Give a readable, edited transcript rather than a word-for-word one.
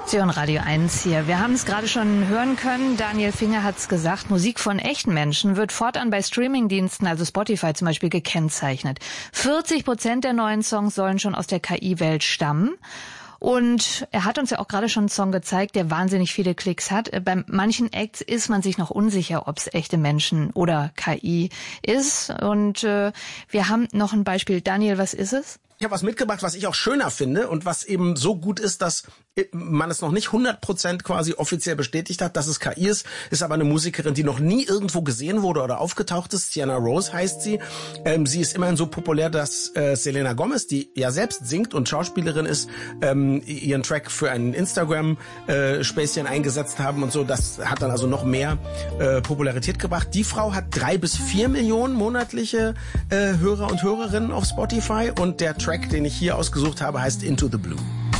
Aktion Radio 1 hier. Wir haben es gerade schon hören können. Daniel Finger hat es gesagt. Musik von echten Menschen wird fortan bei Streamingdiensten, also Spotify zum Beispiel, gekennzeichnet. 40% der neuen Songs sollen schon aus der KI-Welt stammen. Und er hat uns ja auch gerade schon einen Song gezeigt, der wahnsinnig viele Klicks hat. Bei manchen Acts ist man sich noch unsicher, ob es echte Menschen oder KI ist. Und wir haben noch ein Beispiel. Daniel, was ist es? Ich habe was mitgebracht, was ich auch schöner finde und was eben so gut ist, dass man es noch nicht 100% quasi offiziell bestätigt hat, dass es KI ist aber eine Musikerin, die noch nie irgendwo gesehen wurde oder aufgetaucht ist. Sienna Rose heißt sie. Sie ist immerhin so populär, dass Selena Gomez, die ja selbst singt und Schauspielerin ist, ihren Track für ein Instagram-Späßchen eingesetzt haben und so. Das hat dann also noch mehr Popularität gebracht. Die Frau hat 3 bis 4 Millionen monatliche Hörer und Hörerinnen auf Spotify und der Track, den ich hier ausgesucht habe, heißt Into the Blue.